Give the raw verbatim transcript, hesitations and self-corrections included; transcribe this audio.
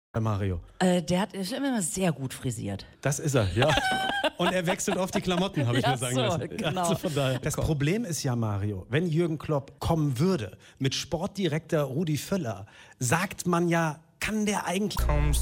Mario? Äh, der hat, ist immer sehr gut frisiert. Das ist er, ja. Und er wechselt oft die Klamotten, habe ich Ja, mir sagen so, lassen. genau. Also von daher. Das Problem ist ja, Mario, wenn Jürgen Klopp kommen würde mit Sportdirektor Rudi Völler, sagt man ja, kann der eigentlich...